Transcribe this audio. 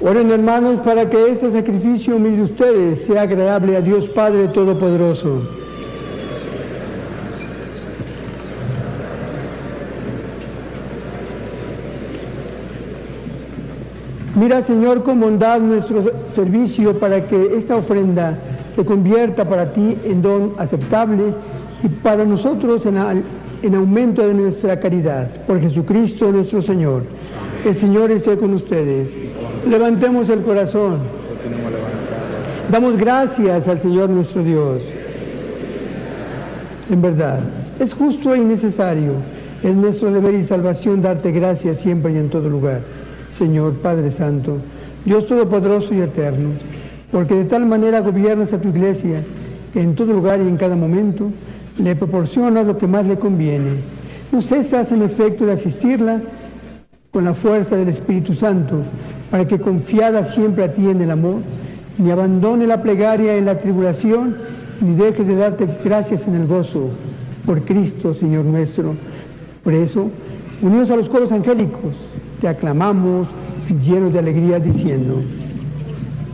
Oren, hermanos, para que este sacrificio humilde de ustedes sea agradable a Dios Padre Todopoderoso. Mira, Señor, con bondad nuestro servicio para que esta ofrenda se convierta para ti en don aceptable y para nosotros en aumento de nuestra caridad. Por Jesucristo nuestro Señor. El Señor esté con ustedes. Levantemos el corazón. Damos gracias al Señor nuestro Dios. En verdad, es justo y necesario, es nuestro deber y salvación darte gracias siempre y en todo lugar. Señor Padre Santo, Dios Todopoderoso y Eterno, porque de tal manera gobiernas a tu Iglesia, que en todo lugar y en cada momento le proporcionas lo que más le conviene. No cesas en efecto de asistirla con la fuerza del Espíritu Santo, para que confiada siempre a ti en el amor, ni abandone la plegaria en la tribulación, ni deje de darte gracias en el gozo, por Cristo, Señor nuestro. Por eso, unidos a los coros angélicos, te aclamamos llenos de alegría diciendo: